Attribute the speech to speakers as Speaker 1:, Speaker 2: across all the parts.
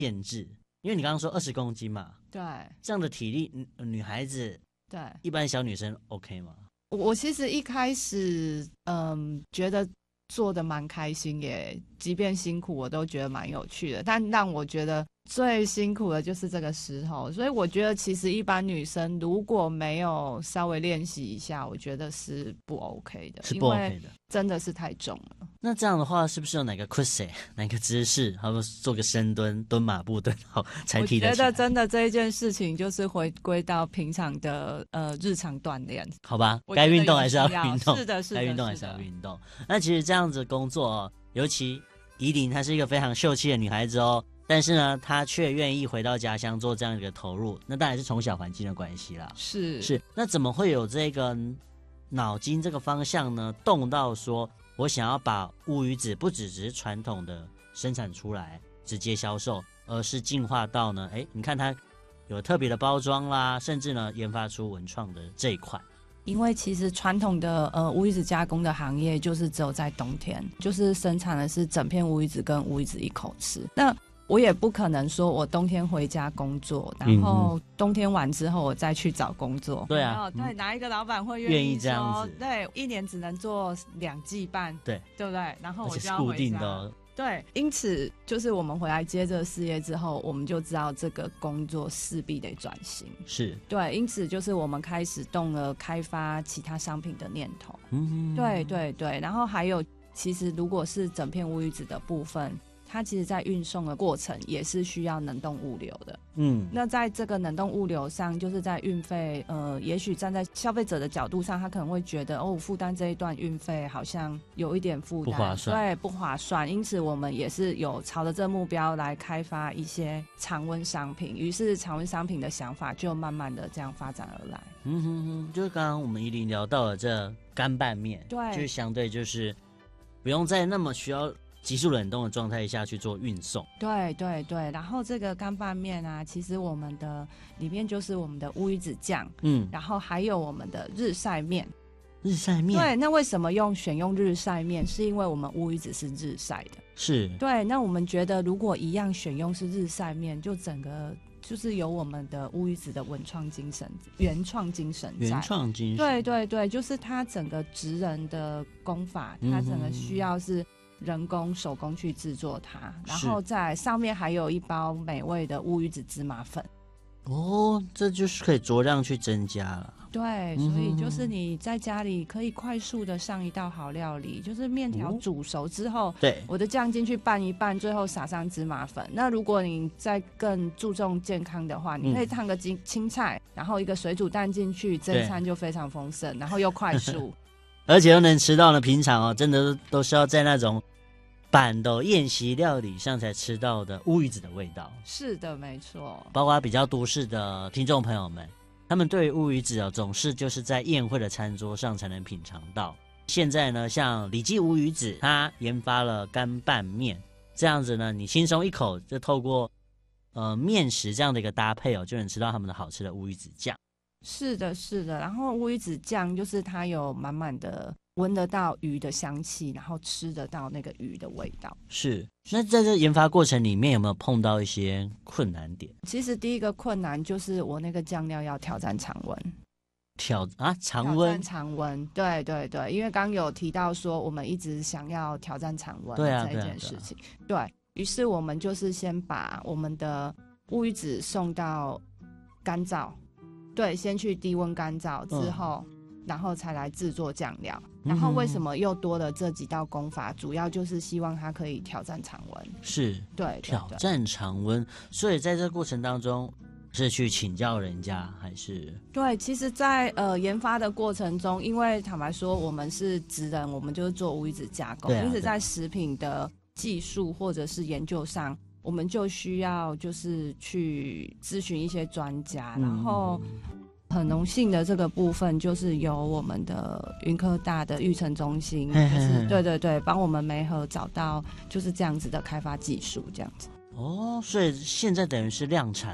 Speaker 1: 限制？因为你刚刚说20公斤嘛，
Speaker 2: 对，
Speaker 1: 这样的体力，女孩子
Speaker 2: 对，
Speaker 1: 一般小女生 OK 吗？
Speaker 2: 我其实一开始觉得做的蛮开心，也即便辛苦我都觉得蛮有趣的，但让我觉得最辛苦的就是这个石头，所以我觉得其实一般女生如果没有稍微练习一下，我觉得是不 OK 的，
Speaker 1: 是不 OK 的，
Speaker 2: 真的是太重了。
Speaker 1: 那这样的话，是不是有哪个 cruise 哪个姿势，好比做个深蹲、蹲马步蹲好才提得起来？
Speaker 2: 我觉得真的这一件事情就是回归到平常的日常锻炼，
Speaker 1: 好吧，该运动还是要运动，
Speaker 2: 是的，是的，
Speaker 1: 该运动还是要运动。那其实这样子工作哦，尤其宜琳她是一个非常秀气的女孩子哦，但是呢，她却愿意回到家乡做这样一个投入，那当然是从小环境的关系啦。是，那怎么会有这个脑筋这个方向呢？动到说我想要把乌鱼子不只是传统的生产出来直接销售，而是进化到呢，你看它有特别的包装啦，甚至呢研发出文创的这一块。
Speaker 2: 因为其实传统的乌鱼子加工的行业就是只有在冬天，就是生产的是整片乌鱼子跟乌鱼子一口吃。那我也不可能说我冬天回家工作，然后冬天完之后我再去找工作。
Speaker 1: 对啊，
Speaker 2: 对，哪一个老板会愿意
Speaker 1: 这样子？
Speaker 2: 对，一年只能做2季半，
Speaker 1: 对
Speaker 2: 不对？然后我就要
Speaker 1: 固定的哦。
Speaker 2: 对，因此就是我们回来接这个事业之后，我们就知道这个工作势必得转型。
Speaker 1: 是，
Speaker 2: 对，因此就是我们开始动了开发其他商品的念头。对对对，然后还有，其实如果是整片乌鱼子的部分，它其实在运送的过程也是需要冷冻物流的。那在这个冷冻物流上，就是在运费，也许站在消费者的角度上，他可能会觉得负担这一段运费好像有一点负担，
Speaker 1: 不划算，
Speaker 2: 对，不划算。因此我们也是有朝着这目标来开发一些常温商品，于是常温商品的想法就慢慢的这样发展而来。
Speaker 1: 就是刚刚我们宜琳聊到了这干拌面，
Speaker 2: 对，
Speaker 1: 就是相对就是不用在那么需要急速冷冻的状态下去做运送。
Speaker 2: 对对对，然后这个干拌面啊，其实我们的里面就是我们的乌鱼子酱，然后还有我们的日晒面。
Speaker 1: 日晒面，
Speaker 2: 对，那为什么选用日晒面？是因为我们乌鱼子是日晒的。
Speaker 1: 是，对，
Speaker 2: 那我们觉得如果一样选用是日晒面，就整个就是有我们的乌鱼子的原创精神在。对对对，就是它整个职人的工法，它整个需要是人工手工去制作它，然后在上面还有一包美味的乌鱼子芝麻粉。
Speaker 1: 这就是可以酌量去增加了。
Speaker 2: 对，所以就是你在家里可以快速的上一道好料理，就是面条煮熟之后，
Speaker 1: 对，
Speaker 2: 我的酱进去拌一拌，最后撒上芝麻粉。那如果你再更注重健康的话，你可以烫个青菜，然后一个水煮蛋进去，这餐就非常丰盛，然后又快速，
Speaker 1: 而且又能吃到呢。平常真的都是要在那种板的宴席料理上才吃到的乌鱼子的味道。
Speaker 2: 是的，没错。
Speaker 1: 包括比较都市的听众朋友们，他们对于乌鱼子总是就是在宴会的餐桌上才能品尝到。现在呢，像李记乌鱼子，他研发了干拌面，这样子呢，你轻松一口就透过面食这样的一个搭配就能吃到他们的好吃的乌鱼子酱。
Speaker 2: 是的，是的。然后乌鱼子酱就是它有满满的闻得到鱼的香气，然后吃得到那个鱼的味道。
Speaker 1: 是。那在这研发过程里面有没有碰到一些困难点？
Speaker 2: 其实第一个困难就是我那个酱料要挑战常温。
Speaker 1: 常温？
Speaker 2: 常温，对对对，因为刚有提到说我们一直想要挑战常温这一件事情，对，于是我们就是先把我们的乌鱼子送到干燥，对，先去低温干燥之后，然后才来制作酱料。然后为什么又多了这几道工法？主要就是希望它可以挑战常温。
Speaker 1: 是，
Speaker 2: 对，
Speaker 1: 挑战常温。所以在这个过程当中，是去请教人家还是？
Speaker 2: 对，其实在研发的过程中，因为坦白说我们是职人，我们就是做乌鱼子加工，因此在食品的技术或者是研究上，我们就需要就是去咨询一些专家，然后很荣幸的这个部分就是由我们的云科大的育成中心，就是对对对，帮我们媒合找到就是这样子的开发技术这样子。
Speaker 1: 所以现在等于是量产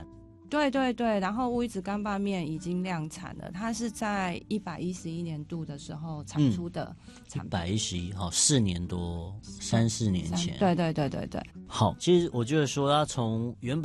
Speaker 2: 对对对，然后乌鱼子干拌面已经量产了，它是在111年度的时候产出的产品。
Speaker 1: 111，好，4年多，3、4年前。
Speaker 2: 对对对对对。
Speaker 1: 好，其实我觉得说要从原本